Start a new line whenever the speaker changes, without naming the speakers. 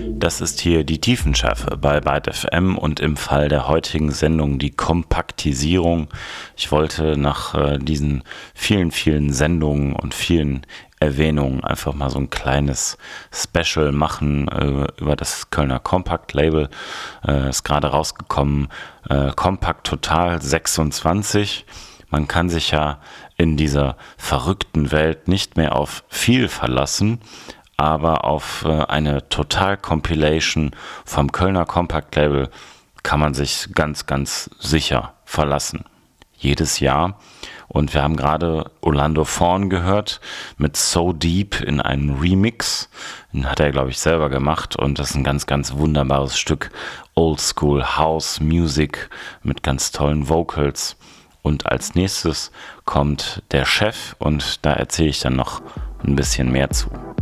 Das ist hier die Tiefenschärfe bei Byte FM und im Fall der heutigen Sendung die Kompaktisierung. Ich wollte nach diesen vielen, vielen Sendungen und vielen Erwähnungen einfach mal so ein kleines Special machen über das Kölner Kompakt-Label. Ist gerade rausgekommen, Kompakt Total 26. Man kann sich ja in dieser verrückten Welt nicht mehr auf viel verlassen, aber auf eine Total-Compilation vom Kölner Kompakt-Label kann man sich ganz, ganz sicher verlassen. Jedes Jahr. Und wir haben gerade Orlando Thorn gehört mit So Deep in einem Remix. Den hat er, glaube ich, selber gemacht. Und das ist ein ganz, ganz wunderbares Stück Oldschool House Music mit ganz tollen Vocals. Und als nächstes kommt der Chef und da erzähle ich dann noch ein bisschen mehr zu.